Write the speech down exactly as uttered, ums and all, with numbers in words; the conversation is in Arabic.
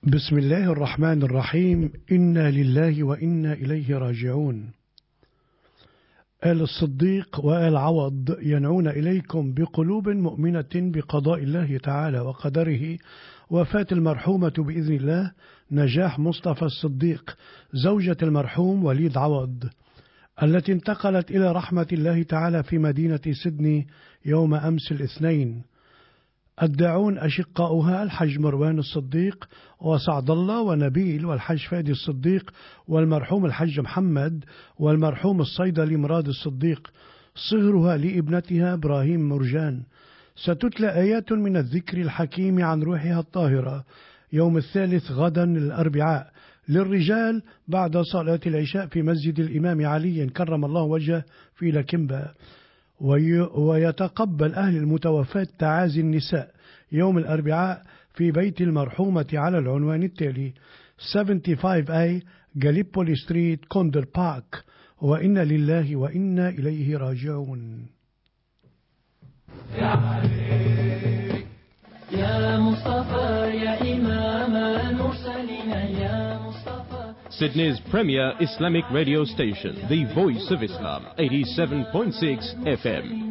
بسم الله الرحمن الرحيم. إنا لله وإنا إليه راجعون. آل الصديق وآل عوض ينعون إليكم بقلوب مؤمنة بقضاء الله تعالى وقدره وفاة المرحومة بإذن الله نجاح مصطفى الصديق زوجة المرحوم وليد عوض، التي انتقلت إلى رحمة الله تعالى في مدينة سيدني يوم أمس الاثنين. الداعون أشقاؤها الحج مروان الصديق وسعد الله ونبيل والحج فادي الصديق والمرحوم الحج محمد والمرحوم الصيدلي مراد الصديق، صهرها لابنتها إبراهيم مرجان. ستتلى آيات من الذكر الحكيم عن روحها الطاهرة يوم الثالث غدا الأربعاء للرجال بعد صلاة العشاء في مسجد الإمام علي كرم الله وجهه في لكمبا. ويتقبل أهل المتوفاة تعازي النساء يوم الأربعاء في بيت المرحومة على العنوان التالي خمسة وسبعين إيه جاليبولي ستريت كوندر بارك. وإنا لله وإنا إليه راجعون. يا عليك يا مصطفى يا إمام المرسلين يا مصطفى. Sydney's premier Islamic radio station, the Voice of Islam, eighty-seven point six F M.